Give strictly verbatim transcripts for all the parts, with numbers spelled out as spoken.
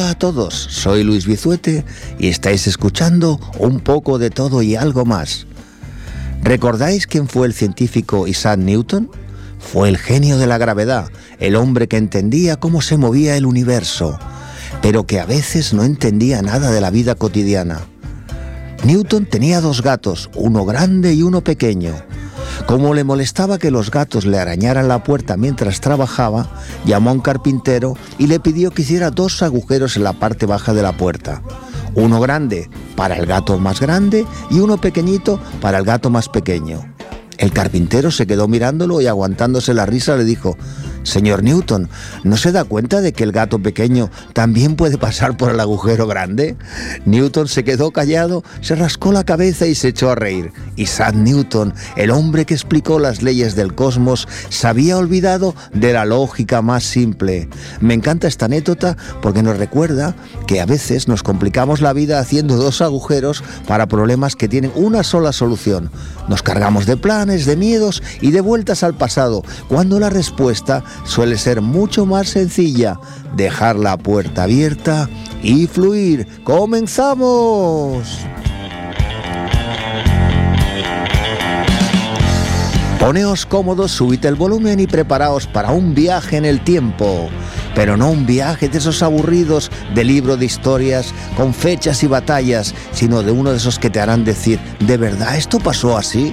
Hola a todos, soy Luis Bizuete y estáis escuchando Un poco de todo y algo más. ¿Recordáis quién fue el científico Isaac Newton? Fue el genio de la gravedad, el hombre que entendía cómo se movía el universo, pero que a veces no entendía nada de la vida cotidiana. Newton tenía dos gatos, uno grande y uno pequeño. Como le molestaba que los gatos le arañaran la puerta mientras trabajaba, llamó a un carpintero y le pidió que hiciera dos agujeros en la parte baja de la puerta. Uno grande para el gato más grande y uno pequeñito para el gato más pequeño. El carpintero se quedó mirándolo y aguantándose la risa le dijo: «Señor Newton, ¿no se da cuenta de que el gato pequeño también puede pasar por el agujero grande?» Newton se quedó callado, se rascó la cabeza y se echó a reír. Isaac Newton, el hombre que explicó las leyes del cosmos, se había olvidado de la lógica más simple. Me encanta esta anécdota porque nos recuerda que a veces nos complicamos la vida haciendo dos agujeros para problemas que tienen una sola solución. Nos cargamos de planes, de miedos y de vueltas al pasado, cuando la respuesta suele ser mucho más sencilla: dejar la puerta abierta y fluir. ¡Comenzamos! Poneos cómodos, subid el volumen y preparaos para un viaje en el tiempo. Pero no un viaje de esos aburridos de libro de historias con fechas y batallas, sino de uno de esos que te harán decir: ¿de verdad esto pasó así?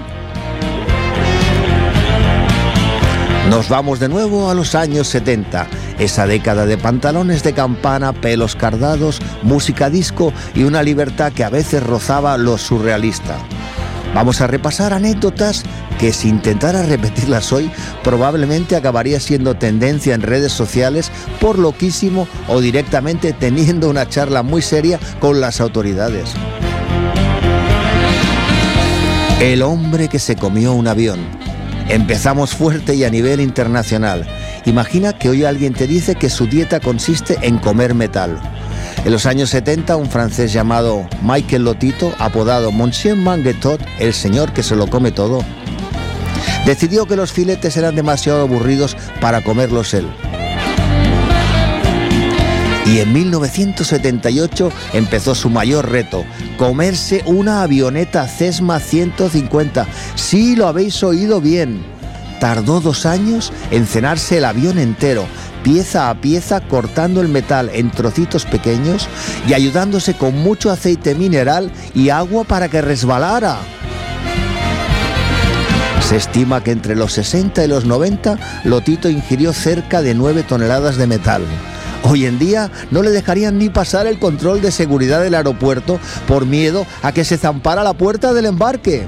Nos vamos de nuevo a los años setenta, esa década de pantalones de campana, pelos cardados, música disco y una libertad que a veces rozaba lo surrealista. Vamos a repasar anécdotas que, si intentara repetirlas hoy, probablemente acabaría siendo tendencia en redes sociales por loquísimo o directamente teniendo una charla muy seria con las autoridades. El hombre que se comió un avión. Empezamos fuerte y a nivel internacional. Imagina que hoy alguien te dice que su dieta consiste en comer metal. En los años setenta, un francés llamado Michel Lotito, apodado Monsieur Manguetot, el señor que se lo come todo, decidió que los filetes eran demasiado aburridos para comerlos él. Y en mil novecientos setenta y ocho empezó su mayor reto: comerse una avioneta Cessna ciento cincuenta. Sí, lo habéis oído bien. Tardó dos años en cenarse el avión entero, pieza a pieza, cortando el metal en trocitos pequeños y ayudándose con mucho aceite mineral y agua para que resbalara. Se estima que entre los sesenta y los noventa, Lotito ingirió cerca de nueve toneladas de metal. Hoy en día no le dejarían ni pasar el control de seguridad del aeropuerto por miedo a que se zampara la puerta del embarque.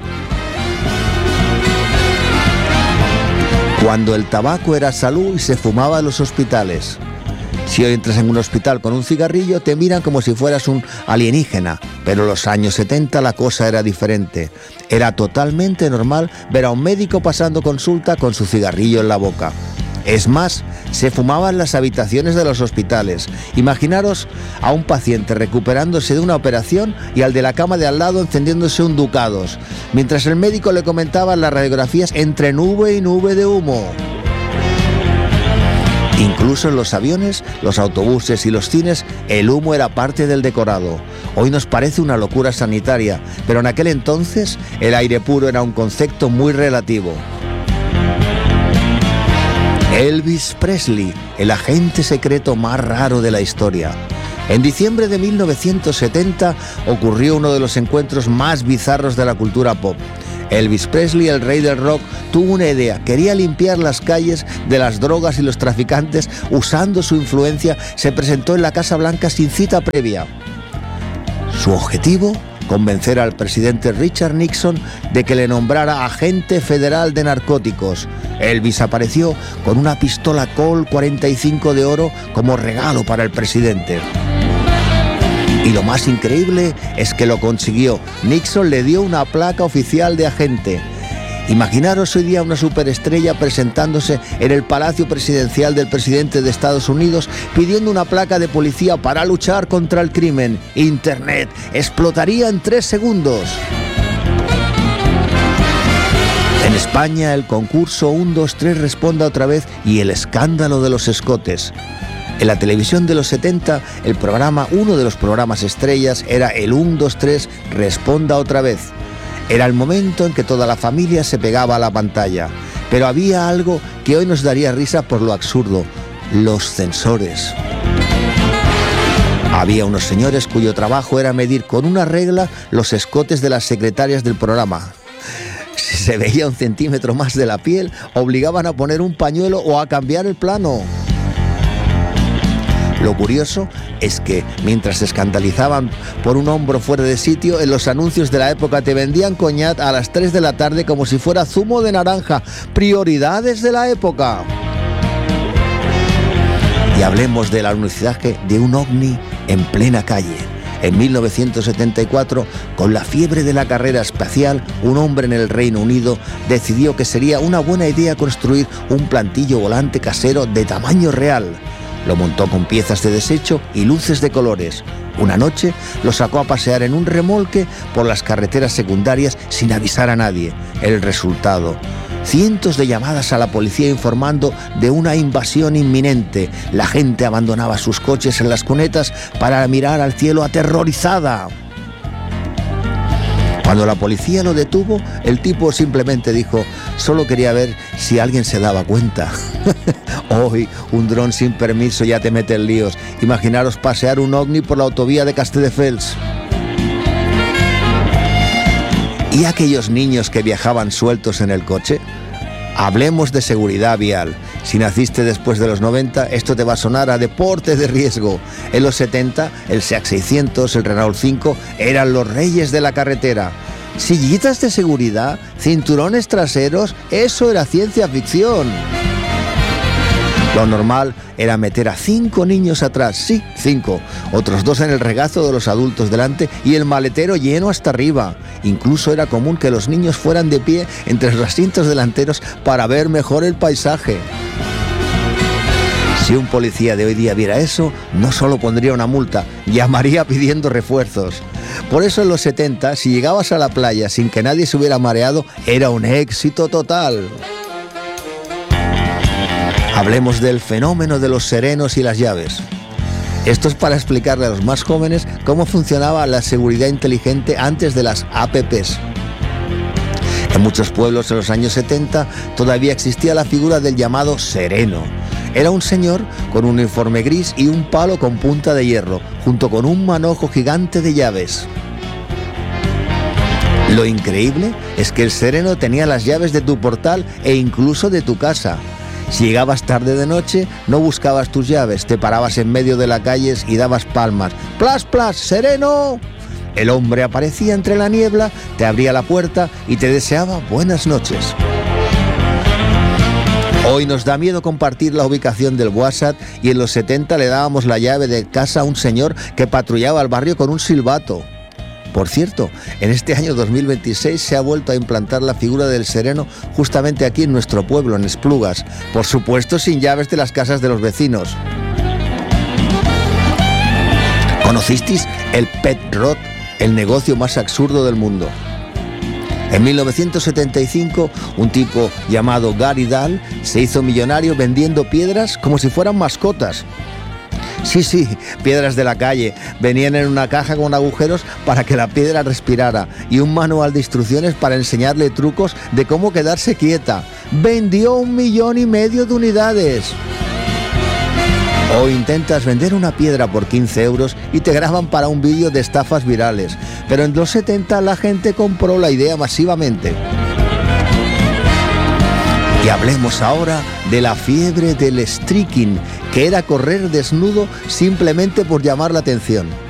Cuando el tabaco era salud y se fumaba en los hospitales. Si hoy entras en un hospital con un cigarrillo, te miran como si fueras un alienígena. Pero en los años setenta la cosa era diferente. Era totalmente normal ver a un médico pasando consulta con su cigarrillo en la boca. Es más, se fumaba en las habitaciones de los hospitales. Imaginaros a un paciente recuperándose de una operación y al de la cama de al lado encendiéndose un Ducados, mientras el médico le comentaba las radiografías entre nube y nube de humo. Incluso en los aviones, los autobuses y los cines, el humo era parte del decorado. Hoy nos parece una locura sanitaria, pero en aquel entonces el aire puro era un concepto muy relativo. Elvis Presley, el agente secreto más raro de la historia. En diciembre de mil novecientos setenta ocurrió uno de los encuentros más bizarros de la cultura pop. Elvis Presley, el rey del rock, tuvo una idea. Quería limpiar las calles de las drogas y los traficantes. Usando su influencia, se presentó en la Casa Blanca sin cita previa. Su objetivo: convencer al presidente Richard Nixon de que le nombrara agente federal de narcóticos. Elvis apareció con una pistola Colt cuarenta y cinco de oro como regalo para el presidente. Y lo más increíble es que lo consiguió. Nixon le dio una placa oficial de agente. Imaginaros hoy día una superestrella presentándose en el Palacio Presidencial del presidente de Estados Unidos pidiendo una placa de policía para luchar contra el crimen. Internet explotaría en tres segundos. En España, el concurso uno dos tres responda otra vez y el escándalo de los escotes. En la televisión de los setenta, el programa, uno de los programas estrellas era el uno dos tres Responda otra vez. Era el momento en que toda la familia se pegaba a la pantalla. Pero había algo que hoy nos daría risa por lo absurdo: los censores. Había unos señores cuyo trabajo era medir con una regla los escotes de las secretarias del programa. Si se veía un centímetro más de la piel, obligaban a poner un pañuelo o a cambiar el plano. Lo curioso es que, mientras se escandalizaban por un hombro fuera de sitio, en los anuncios de la época te vendían coñac a las tres de la tarde como si fuera zumo de naranja. Prioridades de la época. Y hablemos del alunizaje de un ovni en plena calle. En mil novecientos setenta y cuatro, con la fiebre de la carrera espacial, un hombre en el Reino Unido decidió que sería una buena idea construir un platillo volante casero de tamaño real. Lo montó con piezas de desecho y luces de colores. Una noche lo sacó a pasear en un remolque por las carreteras secundarias sin avisar a nadie. El resultado: cientos de llamadas a la policía informando de una invasión inminente. La gente abandonaba sus coches en las cunetas para mirar al cielo aterrorizada. Cuando la policía lo detuvo, el tipo simplemente dijo: solo quería ver si alguien se daba cuenta. Hoy, un dron sin permiso ya te mete en líos. Imaginaros pasear un ovni por la autovía de Castelldefels. ¿Y aquellos niños que viajaban sueltos en el coche? Hablemos de seguridad vial. Si naciste después de los noventa, esto te va a sonar a deporte de riesgo. En los setenta, el SEAT seiscientos, el Renault cinco eran los reyes de la carretera. Sillitas de seguridad, cinturones traseros, eso era ciencia ficción. Lo normal era meter a cinco niños atrás, sí, cinco, otros dos en el regazo de los adultos delante y el maletero lleno hasta arriba. Incluso era común que los niños fueran de pie entre los asientos delanteros para ver mejor el paisaje. Si un policía de hoy día viera eso, no solo pondría una multa, llamaría pidiendo refuerzos. Por eso en los setenta, si llegabas a la playa sin que nadie se hubiera mareado, era un éxito total. Hablemos del fenómeno de los serenos y las llaves. Esto es para explicarle a los más jóvenes cómo funcionaba la seguridad inteligente antes de las A P Pes. En muchos pueblos en los años setenta todavía existía la figura del llamado sereno. Era un señor con un uniforme gris y un palo con punta de hierro, junto con un manojo gigante de llaves. Lo increíble es que el sereno tenía las llaves de tu portal e incluso de tu casa. Si llegabas tarde de noche, no buscabas tus llaves, te parabas en medio de la calle y dabas palmas. ¡Plas, plas, sereno! El hombre aparecía entre la niebla, te abría la puerta y te deseaba buenas noches. Hoy nos da miedo compartir la ubicación del WhatsApp y en los setenta le dábamos la llave de casa a un señor que patrullaba el barrio con un silbato. Por cierto, en este año dos mil veintiséis se ha vuelto a implantar la figura del sereno justamente aquí en nuestro pueblo, en Esplugas. Por supuesto, sin llaves de las casas de los vecinos. ¿Conocisteis el Pet Road, el negocio más absurdo del mundo? En mil novecientos setenta y cinco, un tipo llamado Gary Dahl se hizo millonario vendiendo piedras como si fueran mascotas. Sí, sí, piedras de la calle. Venían en una caja con agujeros para que la piedra respirara y un manual de instrucciones para enseñarle trucos de cómo quedarse quieta. Vendió un millón y medio de unidades. O intentas vender una piedra por quince euros y te graban para un vídeo de estafas virales. Pero en los setenta la gente compró la idea masivamente. Y hablemos ahora de la fiebre del streaking, que era correr desnudo simplemente por llamar la atención.